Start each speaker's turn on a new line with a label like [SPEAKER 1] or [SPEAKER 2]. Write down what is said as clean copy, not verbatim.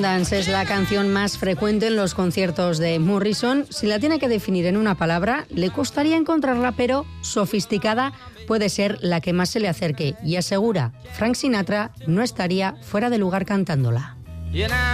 [SPEAKER 1] Dance es la canción más frecuente en los conciertos de Morrison. Si la tiene que definir en una palabra, le costaría encontrarla, pero sofisticada puede ser la que más se le acerque. Y asegura, Frank Sinatra no estaría fuera de lugar cantándola.